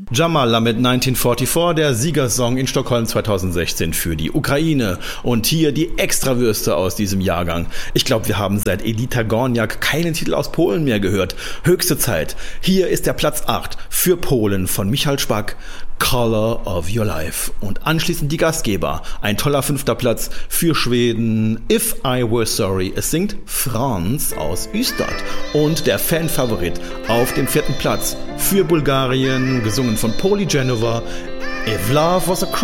Jamala mit 1944, der Siegersong in Stockholm 2016 für die Ukraine. Und hier die Extrawürste aus diesem Jahrgang. Ich glaube, wir haben seit Edyta Gorniak keinen Titel aus Polen mehr gehört. Höchste Zeit. Hier ist der Platz 8 für Polen von Michal Szpak, Color of Your Life. Und anschließend die Gastgeber. Ein toller 5. Platz für Schweden, If I Were Sorry. Es singt Franz aus Ystad. Und der Fanfavorit auf dem 4. Platz für Bulgarien, gesungen von Poli Genova, If Love Was a Crime.